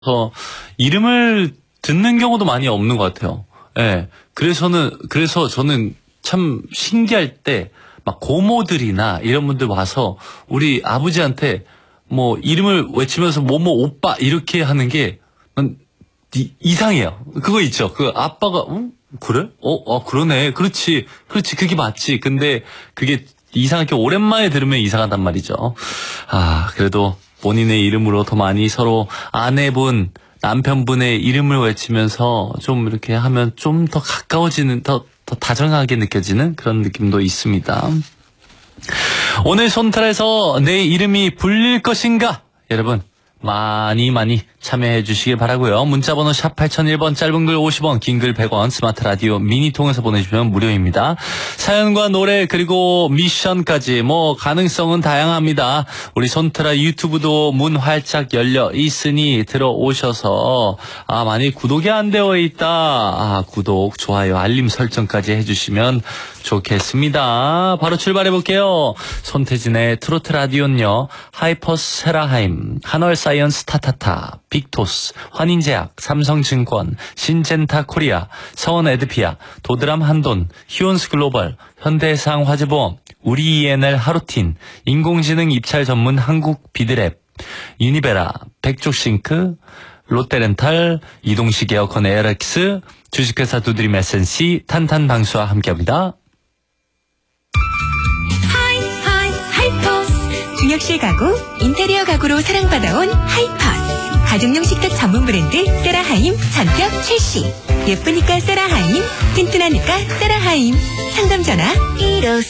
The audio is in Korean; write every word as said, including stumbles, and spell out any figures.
그래서 이름을 듣는 경우도 많이 없는 것 같아요. 예. 그래서는, 그래서 저는 참 신기할 때, 막 고모들이나 이런 분들 와서 우리 아버지한테 뭐 이름을 외치면서 뭐뭐 오빠 이렇게 하는 게 난 이상해요. 그거 있죠. 그 아빠가, 응? 그래? 어, 어, 그러네. 그렇지. 그렇지. 그게 맞지. 근데 그게 이상하게 오랜만에 들으면 이상하단 말이죠. 아, 그래도 본인의 이름으로 더 많이 서로 아내분, 남편분의 이름을 외치면서 좀 이렇게 하면 좀 더 가까워지는, 더, 더 다정하게 느껴지는 그런 느낌도 있습니다. 오늘 손탈에서 내 이름이 불릴 것인가? 여러분, 많이 많이 참여해 주시길 바라고요. 문자번호 샵 팔공공일 번, 짧은 글 오십 원, 긴 글 백 원, 스마트 라디오 미니 통해서 보내주시면 무료입니다. 사연과 노래 그리고 미션까지 뭐 가능성은 다양합니다. 우리 손트라 유튜브도 문 활짝 열려 있으니 들어오셔서 아 많이 구독이 안 되어 있다. 아 구독, 좋아요, 알림 설정까지 해주시면 좋겠습니다. 바로 출발해볼게요. 손태진의 트로트 라디오는요. 하이퍼스 세라하임, 한월사이언스 타타타, 빅토스, 환인제약, 삼성증권, 신젠타 코리아, 서원 에드피아, 도드람 한돈, 히온스 글로벌, 현대해상 화재보험, 우리 이엔엘 하루틴, 인공지능 입찰 전문 한국 비드랩, 유니베라, 백조싱크, 롯데렌탈, 이동식 에어컨 에어렉스, 주식회사 두드림 에스엔씨, 탄탄방수와 함께합니다. 중역실 가구, 인테리어 가구로 사랑받아온 하이퍼스. 가정용 식탁 전문 브랜드 세라하임 전격 출시. 예쁘니까 세라하임, 튼튼하니까 세라하임. 상담 전화 일오삼